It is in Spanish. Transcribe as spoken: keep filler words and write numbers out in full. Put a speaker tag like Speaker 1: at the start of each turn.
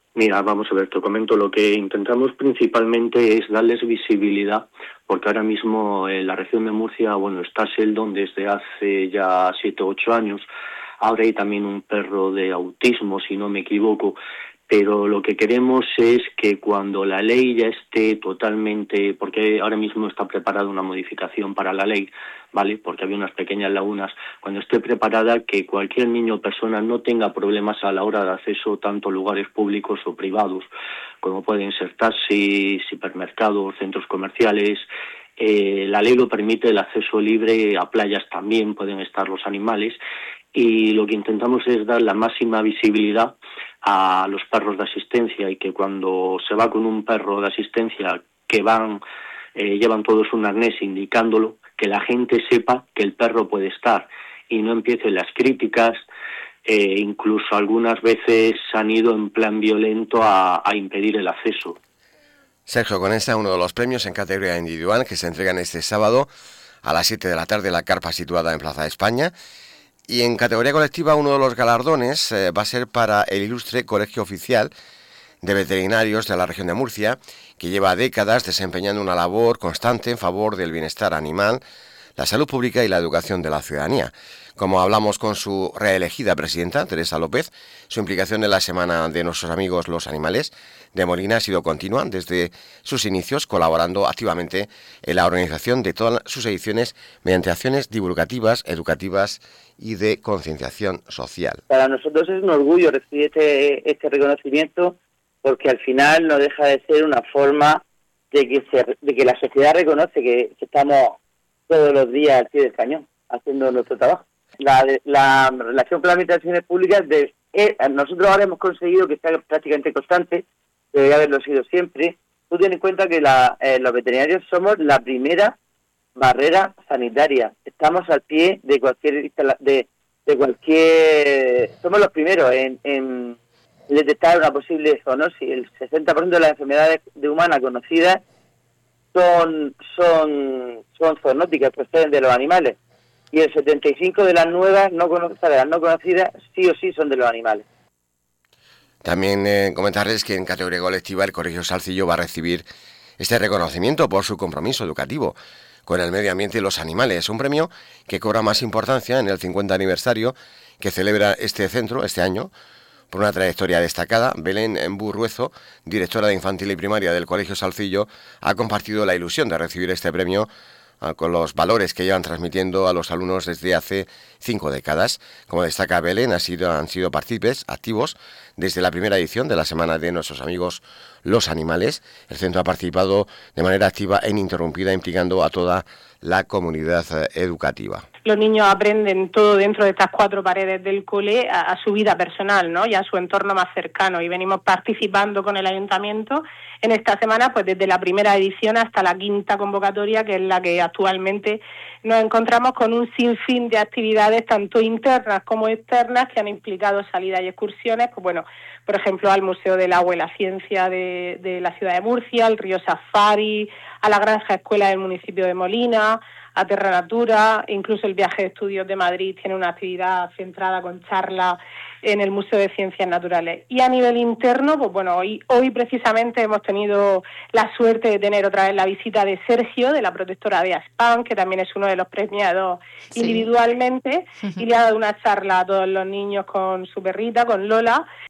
Speaker 1: Mira, vamos a ver, te comento, lo que intentamos principalmente es darles visibilidad, porque ahora mismo en la región de Murcia, bueno, está Sheldon desde hace ya siete o ocho años, ahora hay también un perro de autismo, si no me equivoco, pero lo que queremos es que cuando la ley ya esté totalmente, porque ahora mismo está preparada una modificación para la ley, ¿vale? Porque había unas pequeñas lagunas, cuando esté preparada, que cualquier niño o persona no tenga problemas a la hora de acceso tanto a lugares públicos o privados, como pueden ser taxis, hipermercados, centros comerciales. Eh, la ley lo permite, el acceso libre, a playas también pueden estar los animales, y lo que intentamos es dar la máxima visibilidad a los perros de asistencia, y que cuando se va con un perro de asistencia que van, eh, llevan todos un arnés indicándolo, que la gente sepa que el perro puede estar y no empiecen las críticas. Eh, incluso algunas veces han ido en plan violento a, a impedir el acceso.
Speaker 2: Sergio Conesa, uno de los premios en categoría individual que se entregan este sábado a las siete de la tarde en la carpa situada en Plaza de España. Y en categoría colectiva, uno de los galardones eh, va a ser para el ilustre Colegio Oficial de Veterinarios de la región de Murcia, que lleva décadas desempeñando una labor constante en favor del bienestar animal, la salud pública y la educación de la ciudadanía. Como hablamos con su reelegida presidenta, Teresa López, su implicación en la Semana de Nuestros Amigos los Animales de Molina ha sido continua desde sus inicios, colaborando activamente en la organización de todas sus ediciones mediante acciones divulgativas, educativas y de concienciación social.
Speaker 3: Para nosotros es un orgullo recibir este, este reconocimiento, porque al final no deja de ser una forma de que se, de que la sociedad reconoce que, que estamos todos los días al pie del cañón haciendo nuestro trabajo. La, la relación con las administraciones públicas, de, eh, nosotros ahora hemos conseguido que sea prácticamente constante, debería haberlo sido siempre. Tú ten en cuenta que la, eh, los veterinarios somos la primera barrera sanitaria. Estamos al pie de cualquier de, de cualquier somos los primeros en, en detectar una posible zoonosis. El sesenta por ciento de las enfermedades de humana conocidas son son son zoonóticas, proceden de los animales, y el setenta y cinco por ciento de las nuevas no conocidas, las no conocidas, sí o sí son de los animales.
Speaker 2: También eh, comentarles que en categoría colectiva el Colegio Salcillo va a recibir este reconocimiento por su compromiso educativo con el medio ambiente y los animales, un premio que cobra más importancia en el cincuenta aniversario que celebra este centro este año. Por una trayectoria destacada, Belén Burruezo, directora de Infantil y Primaria del Colegio Salcillo, ha compartido la ilusión de recibir este premio con los valores que llevan transmitiendo a los alumnos desde hace cinco décadas. Como destaca Belén, ha sido, han sido partícipes activos desde la primera edición de la Semana de Nuestros Amigos los Animales. El centro ha participado de manera activa e ininterrumpida, implicando a toda la comunidad educativa.
Speaker 4: Los niños aprenden todo dentro de estas cuatro paredes del cole a, a su vida personal, ¿no? Y a su entorno más cercano, y venimos participando con el ayuntamiento en esta semana, pues desde la primera edición hasta la quinta convocatoria, que es la que actualmente nos encontramos con un sinfín de actividades tanto internas como externas que han implicado salidas y excursiones, pues bueno, por ejemplo, al Museo del Agua y la Ciencia de, de la ciudad de Murcia, al Río Safari, a la Granja Escuela del municipio de Molina, a Terra Natura, incluso el Viaje de Estudios de Madrid tiene una actividad centrada con charla en el Museo de Ciencias Naturales. Y a nivel interno, pues bueno, hoy, hoy precisamente hemos tenido la suerte de tener otra vez la visita de Sergio, de la protectora de Aspan, que también es uno de los premiados sí. individualmente, uh-huh. y le ha dado una charla a todos los niños con su perrita, con Lola,